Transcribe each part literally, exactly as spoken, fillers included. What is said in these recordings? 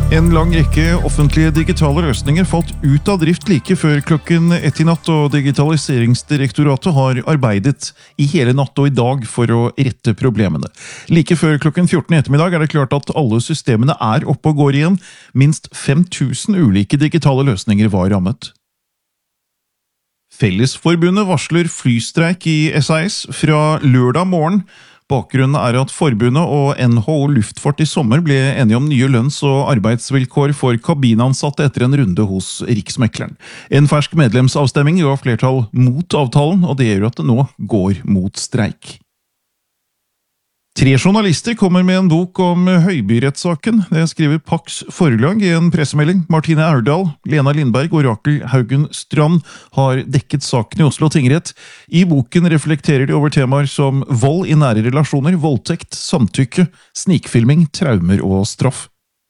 En lang rekke offentlige digitale løsninger falt ut av drift like før klokken ett i natt, og Digitaliseringsdirektoratet har arbeidet i hele natt og i dag for å rette problemene. Like før klokken fjorten i ettermiddag er det klart at alle systemene er oppe og går igjen. Minst fem tusen ulike digitale løsninger var rammet. Fellesforbundet varsler flystreik i S A S fra lørdag morgen. Bakgrunnen er at forbundet og N H O Luftfart i sommer ble enige om nye lønns- og arbeidsvilkår for kabinansatte etter en runde hos Riksmekleren. En fersk medlemsavstemming ga flertall mot avtalen, og det gjør at det nå går mot streik. Tre journalister kommer med en bok om Høyby-rettssaken. Det skriver Pax forlag i en pressemelding. Martine Aurdal, Lena Lindberg og Rakel Haugen Strand har dekket saken i Oslo tingrett. I boken reflekterer de over temaer som vold i nære relasjoner, voldtekt, samtykke, snikfilming, traumer og straff.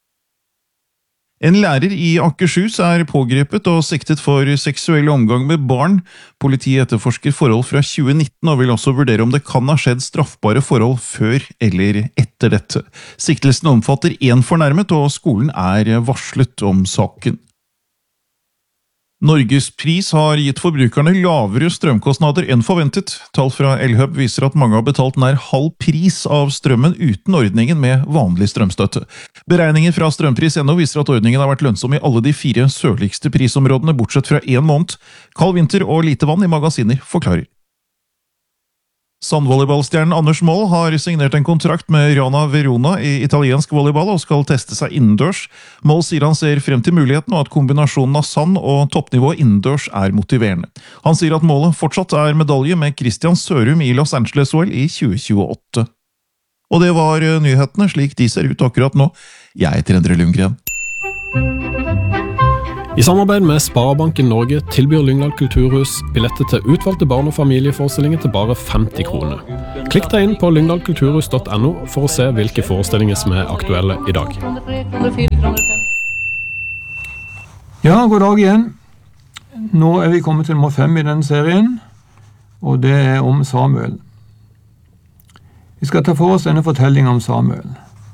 En lærer i Akershus er pågrepet og siktet for seksuell omgang med barn. Politiet etterforsker forhold fra tjue nitten og vil også vurdere om det kan ha skjedd straffbare forhold før eller etter dette. Siktelsen omfatter én fornærmet, og skolen er varslet om saken. Norges pris har gitt forbrukerne lavere strømkostnader enn forventet. Tall fra Elhub viser at mange har betalt nær halv pris av strømmen uten ordningen med vanlig strømstøtte. Beregninger fra strømpris punktum no viser at ordningen har vært lønnsom i alle de fire sørligste prisområdene, bortsett fra en måned. Kald vinter og lite vann i magasiner forklarer. Sandvolleyballstjernen Anders Moll har signert en kontrakt med Rana Verona i italiensk volleyball og skal teste seg innendørs. Moll sier han ser frem til muligheten og at kombinasjonen av sand og toppnivå innendørs er motiverende. Han sier at målet fortsatt er medalje med Christian Sørum i Los Angeles-O L i tjue tjueåtte. Og det var nyhetene slik de ser ut akkurat nå. Jeg heter Endre Lundgren. I samarbeid med Sparebanken Norge tilbyr Lyngdal Kulturhus billetter til utvalgte barn- og familieforestillinger til bare femti kroner. Klikk deg inn på lyngdal kulturhus punktum no for å se hvilke forestillinger som er aktuelle i dag. Ja, god dag igjen. Nå er vi kommet til nummer fem i denne serien, og det er om Samuel. Vi skal ta for oss denne fortellingen om Samuel.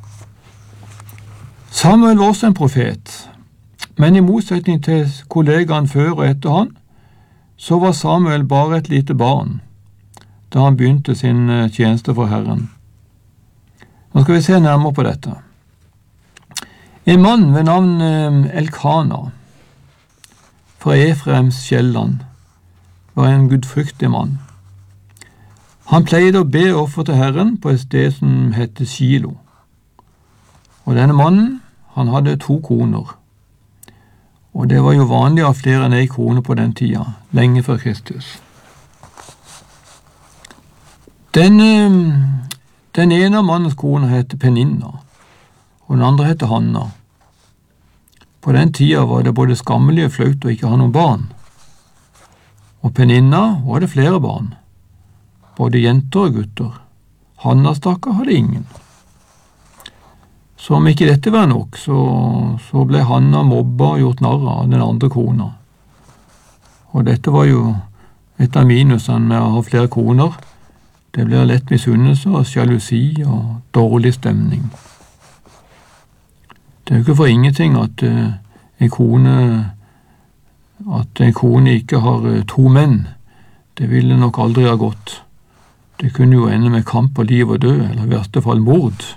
Samuel var også en profet. Men i motsetning til kollegaen før og etter han, så var Samuel bare et lite barn da han begynte sin tjeneste for Herren. Nå skal vi se nærmere på dette. En mann ved navn Elkana fra Efraims Kjelland var en gudfryktig mann. Han pleide å be offer til Herren på et sted som heter Shilo. Og denne mannen, han hadde to koner. Og det var jo vanlig å ha flere enn en kone på den tida, lenge før Kristus. Den, den ene av mannens koner heter Peninna, og den andre heter Hanna. På den tida var det både skammelig og flaut å ikke ha noen barn. Og Peninna hadde flere barn, både jenter og gutter. Hanna stakkar hadde ingen. Så om ikke dette var nok, så, så ble Hanna mobba og gjort narr av den andre kona. Og dette var jo et av minusene med å ha flere koner. Det blir lett misunnelse og sjalusi og dårlig stemning. Det er jo ikke for ingenting at uh, en kone at en kone ikke har uh, to menn. Det ville nok aldri ha gått. Det kunne jo ende med kamp på liv og død, eller i verste fall mord.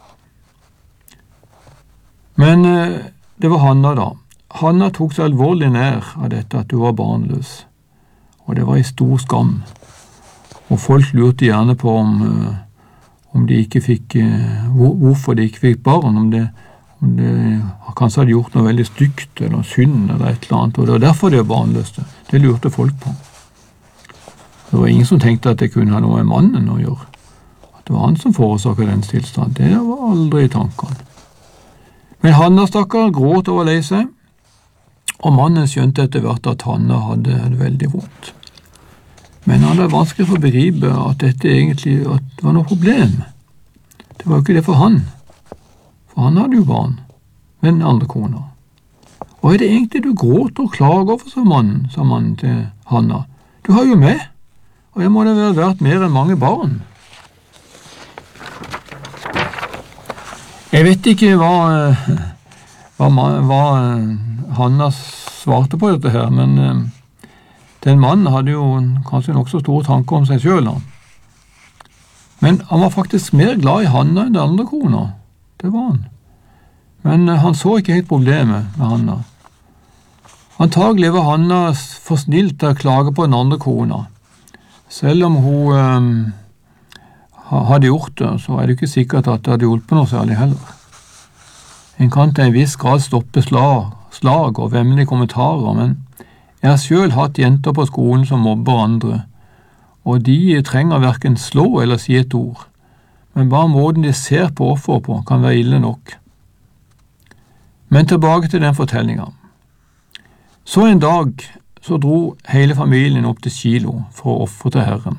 Men det var Hanna da. Hanna tok seg alvorlig nær av dette at hun var barnløs. Og det var i stor skam. Og folk lurte gjerne på om, om de ikke fikk, hvorfor de ikke fikk barn, om det, om det kanskje hadde gjort noe veldig stygt eller synd eller et eller annet. Og det var derfor de var barnløse. Det lurte folk på. Det var ingen som tenkte at det kunne ha noe med mannen å gjøre. At det var han som forårsaket den tilstand. Det var aldri i tankene. Men Hanna stakkar gråt over lei seg, og mannen skjønte etter hvert at Hanna hadde det veldig vondt. Men han hadde vanskelig for å begripe at dette egentlig at det var noe problem. Det var jo ikke det for han, for han hadde jo barn med den andre kona. Og er det egentlig du gråter og klager over som mannen, sa mannen til Hanna. Du har jo med, og jeg må da være verdt mer enn mange barn. Jeg vet ikke hva, hva, hva Hanna svarte på dette her, men eh, den mannen hadde jo kanskje nok så store tanker om seg selv. Men han var faktisk mer glad i Hanna enn den andre kona. Det var han. Men eh, han så ikke helt problemet med Hanna. Antagelig var Hanna for snill til å klage på den andre kona. Selv om hun eh, hadde gjort det, så er det ikke sikkert at det hadde hjulpet noe særlig heller. En kan til en viss grad stoppe slag, slag og vemmelige kommentarer, men jeg har selv hatt jenter på skolen som mobber andre, og de trenger hverken slå eller si et ord, men bare måten de ser på offer på kan være ille nok. Men tilbake til den fortellingen. Så en dag så dro hele familien opp til Shilo for å ofre til Herren.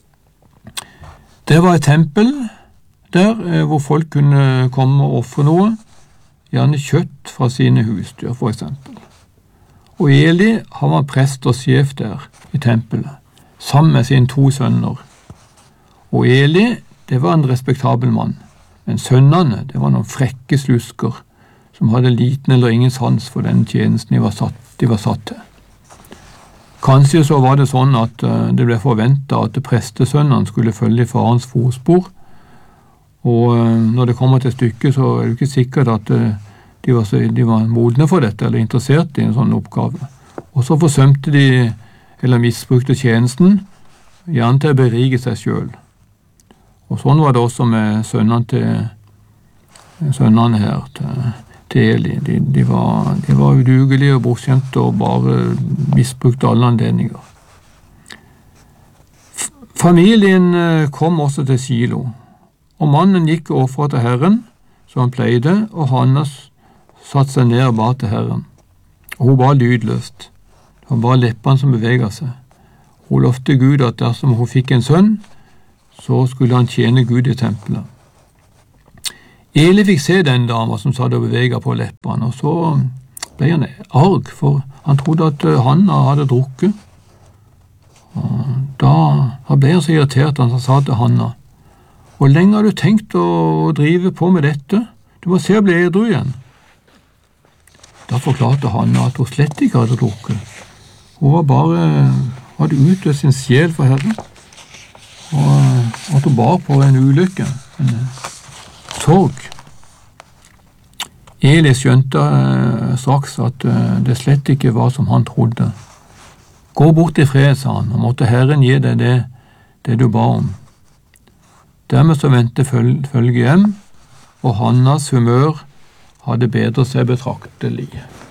Det var et tempel der hvor folk kunne komme og ofre noe, gjerne kjøtt fra sine husdyr for eksempel. Og Eli han var prest og sjef der i tempelet, sammen med sine to sønner. Og Eli, det var en respektabel mann, men sønnene, det var noen frekke slusker som hadde liten eller ingen sans for den tjenesten de var satt, de var satt til. Kanskje så var det sånn at det ble forventet at prestesønnene skulle følge i farens fotspor, og når det kommer til stykket så er det ikke sikkert at de var, så, de var modne for dette eller interessert i en sånn oppgave. Og så forsømte de eller misbrukte tjenesten, gjerne til å berige seg selv. Og sånn var det også med sønnene til sønnene her til til Eli. De, de, var, de var udugelige og bortskjemte og bare misbrukte alle anledninger. F- familien kom også til Shilo, og mannen gikk og offret til Herren, som han pleide, og Hanna satte seg ned og ba til Herren. Og hun ba lydløst. Det var bare leppene som beveget seg. Hun lovte Gud at dersom hun fikk en sønn, så skulle han tjene Gud i tempelet. Eli fikk se den dama som satt og beveget på leppene, og så ble han arg, for han trodde at Hanna hadde drukket. Og da ble han så irritert at han sa til Hanna, hvor lenge har du tenkt å drive på med dette? Du må se å bli edru igjen. Da forklarte Hanna at hun slett ikke hadde drukket. Hun var bare, hadde utøst sin sjel for Herren, og at hun bar på en ulykke, en sorg. Eli skjønte eh, straks at eh, det slett ikke var som han trodde. Gå bort i fred, sa han, og måtte Herren gi deg det, det du ba om. Dermed så vendte føl følge hjem, og Hannas humør hadde bedret seg betraktelig.